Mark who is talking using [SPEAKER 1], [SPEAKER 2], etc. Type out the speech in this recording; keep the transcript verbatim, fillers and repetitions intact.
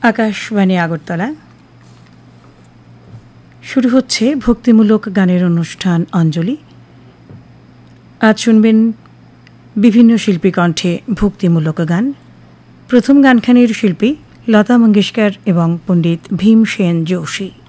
[SPEAKER 1] আকাশবাণী আগরতলা শুরু হচ্ছে ভক্তিমূলক গানের অনুষ্ঠান অঞ্জলি। আজ শুনবেন বিভিন্ন শিল্পী কণ্ঠে ভক্তিমূলক গান। প্রথম গানখানির শিল্পী লতা মঙ্গেশকর এবং পণ্ডিত ভীমসেন যোশী।